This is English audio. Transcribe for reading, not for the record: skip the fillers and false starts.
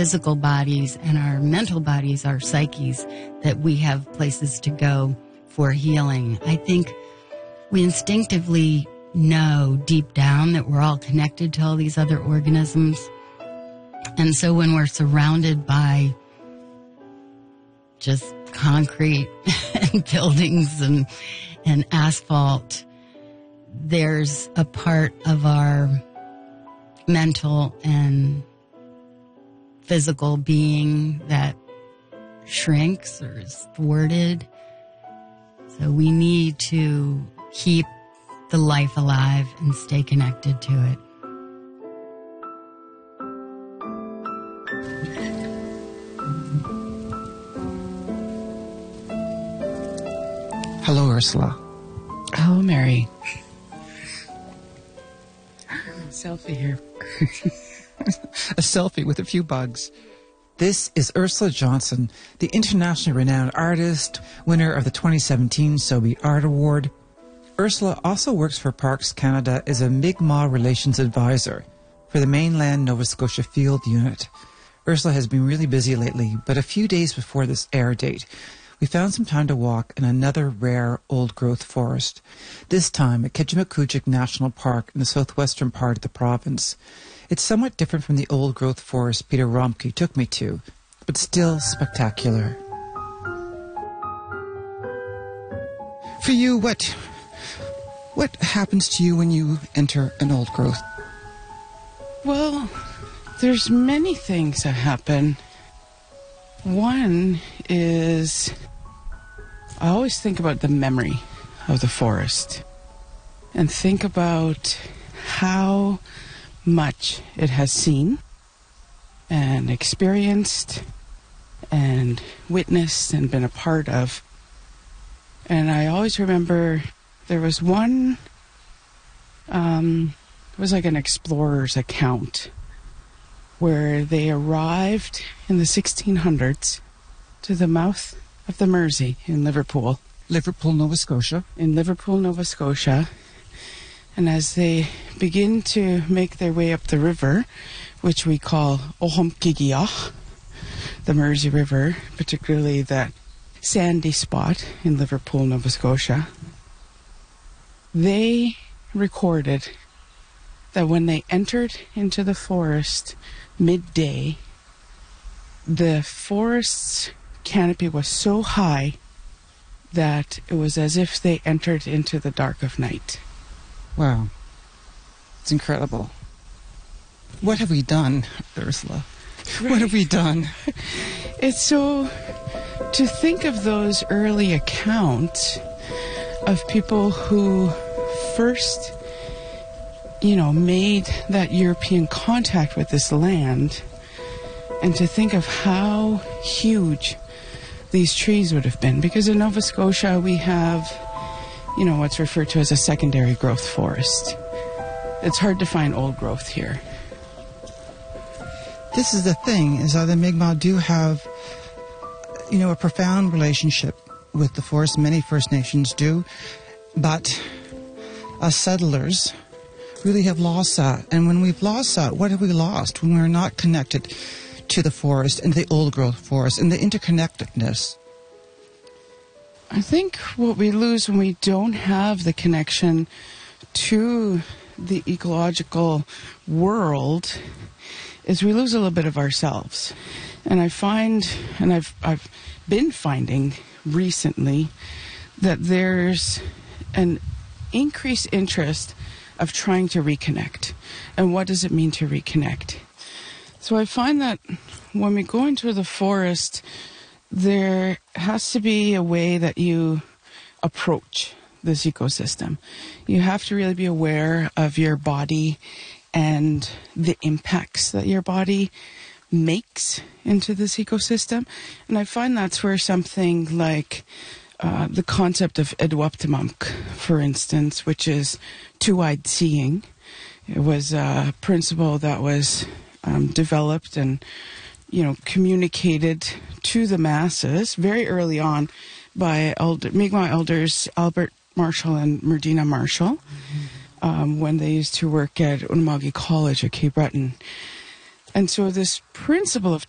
physical bodies and our mental bodies, our psyches, that we have places to go for healing. I think we instinctively know deep down that we're all connected to all these other organisms. And so when we're surrounded by just concrete and buildings and asphalt, there's a part of our mental and physical being that shrinks or is thwarted. So we need to keep the life alive and stay connected to it. Hello, Ursula. Hello, Mary. Selfie here. A selfie with a few bugs. This is Ursula Johnson, the internationally renowned artist, winner of the 2017 Sobey Art Award. Ursula also works for Parks Canada as a Mi'kmaq Relations Advisor for the mainland Nova Scotia Field Unit. Ursula has been really busy lately, but a few days before this air date, we found some time to walk in another rare old-growth forest, this time at Kejimkujik National Park in the southwestern part of the province. It's somewhat different from the old-growth forest Peter Romke took me to, but still spectacular. For you, what happens to you when you enter an old growth? Well, there's many things that happen. One is I always think about the memory of the forest and think about how much it has seen and experienced and witnessed and been a part of. And I always remember there was one, it was like an explorer's account where they arrived in the 1600s to the mouth of the Mersey in Liverpool. Liverpool, Nova Scotia. In Liverpool, Nova Scotia. And as they begin to make their way up the river, which we call Ohomkigiach, the Mersey River, particularly that sandy spot in Liverpool, Nova Scotia, they recorded that when they entered into the forest midday, the forest's canopy was so high that it was as if they entered into the dark of night. Wow. It's incredible. What have we done, Ursula? Right. What have we done? It's so... to think of those early accounts of people who first, made that European contact with this land, and to think of how huge these trees would have been. Because in Nova Scotia we have, what's referred to as a secondary growth forest. It's hard to find old growth here. This is the thing, is that the Mi'kmaq do have, a profound relationship with the forest. Many First Nations do. But us settlers really have lost that. And when we've lost that, what have we lost? When we're not connected to the forest and the old growth forest and the interconnectedness. I think what we lose when we don't have the connection to the ecological world is we lose a little bit of ourselves. And I find, and I've been finding recently, that there's an increased interest of trying to reconnect. And what does it mean to reconnect? So I find that when we go into the forest, there has to be a way that you approach this ecosystem. You have to really be aware of your body and the impacts that your body makes into this ecosystem. And I find that's where something like the concept of Edwaptamunk, for instance, which is two-eyed seeing. It was a principle that was developed and, communicated to the masses very early on by Mi'kmaq elders Albert Marshall and Merdina Marshall, when they used to work at Unama'ki College at Cape Breton. And so this principle of